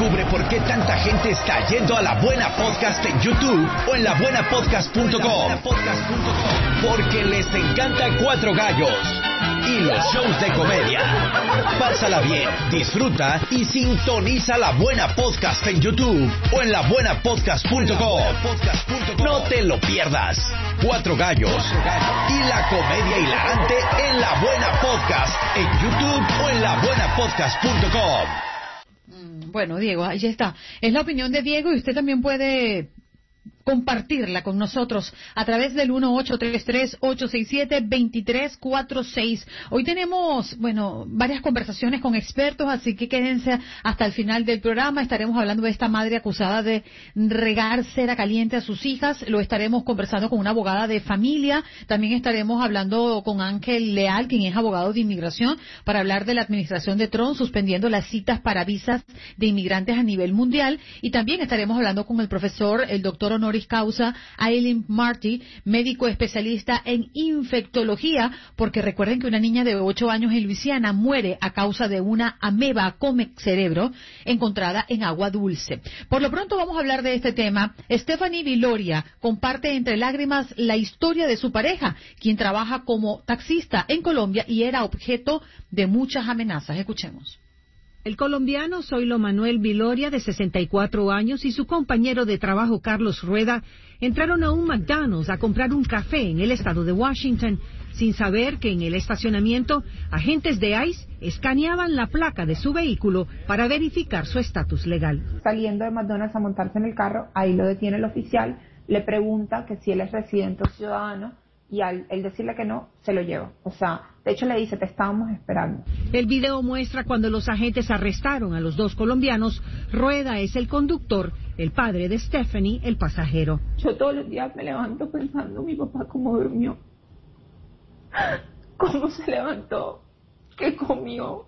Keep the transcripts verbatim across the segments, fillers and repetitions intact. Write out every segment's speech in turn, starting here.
Descubre por qué tanta gente está yendo a La Buena Podcast en YouTube o en la buena podcast punto com. Porque les encanta Cuatro Gallos y los shows de comedia. Pásala bien, disfruta y sintoniza La Buena Podcast en YouTube o en la buena podcast punto com. No te lo pierdas. Cuatro Gallos y la comedia hilarante en La Buena Podcast en YouTube o en la buena podcast punto com. Bueno, Diego, ahí está. Es la opinión de Diego y usted también puede compartirla con nosotros a través del uno ocho tres tres, ocho seis siete, dos tres cuatro seis. Hoy tenemos, bueno, varias conversaciones con expertos, así que quédense hasta el final del programa. Estaremos hablando de esta madre acusada de regar cera caliente a sus hijas. Lo estaremos conversando con una abogada de familia. También estaremos hablando con Ángel Leal, quien es abogado de inmigración, para hablar de la administración de Trump suspendiendo las citas para visas de inmigrantes a nivel mundial. Y también estaremos hablando con el profesor, el doctor honoris causa Aileen Marty, médico especialista en infectología, porque recuerden que una niña de ocho años en Luisiana muere a causa de una ameba come cerebro encontrada en agua dulce. Por lo pronto vamos a hablar de este tema. Stephanie Viloria comparte entre lágrimas la historia de su pareja, quien trabaja como taxista en Colombia y era objeto de muchas amenazas. Escuchemos. El colombiano Zoilo Manuel Viloria, de sesenta y cuatro años, y su compañero de trabajo Carlos Rueda entraron a un McDonald's a comprar un café en el estado de Washington, sin saber que en el estacionamiento agentes de ICE escaneaban la placa de su vehículo para verificar su estatus legal. Saliendo de McDonald's a montarse en el carro, ahí lo detiene el oficial, le pregunta que si él es residente o ciudadano, y al él decirle que no, se lo lleva. O sea, de hecho le dice, te estábamos esperando. El video muestra cuando los agentes arrestaron a los dos colombianos. Rueda es el conductor, el padre de Stephanie, el pasajero. Yo todos los días me levanto pensando, mi papá cómo durmió, cómo se levantó, qué comió,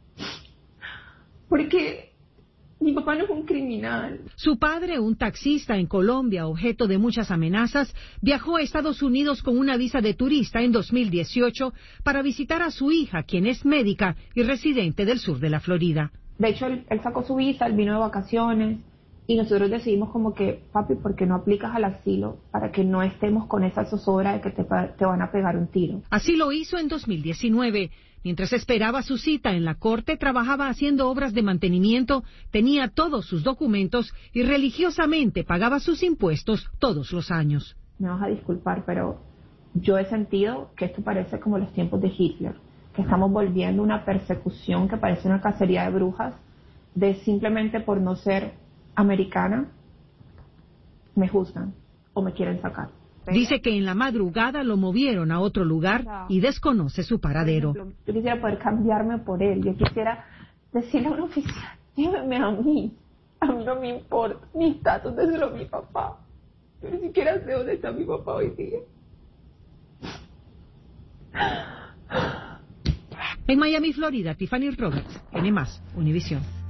porque mi papá no es un criminal. Su padre, un taxista en Colombia, objeto de muchas amenazas, viajó a Estados Unidos con una visa de turista en dos mil dieciocho para visitar a su hija, quien es médica y residente del sur de la Florida. De hecho, él, él sacó su visa, él vino de vacaciones y nosotros decidimos como que, papi, ¿por qué no aplicas al asilo para que no estemos con esa zozobra de que te, te van a pegar un tiro? Así lo hizo en dos mil diecinueve. Mientras esperaba su cita en la corte, trabajaba haciendo obras de mantenimiento, tenía todos sus documentos y religiosamente pagaba sus impuestos todos los años. Me vas a disculpar, pero yo he sentido que esto parece como los tiempos de Hitler, que estamos volviendo una persecución que parece una cacería de brujas, de simplemente por no ser americana, me juzgan o me quieren sacar. Dice que en la madrugada lo movieron a otro lugar y desconoce su paradero. Por ejemplo, yo quisiera poder cambiarme por él. Yo quisiera decirle a un oficial, lléveme a mí. A mí no me importa mi estatus de ser mi papá. Yo ni siquiera sé dónde está mi papá hoy día. En Miami, Florida, Tiffany Roberts, N más, Univisión.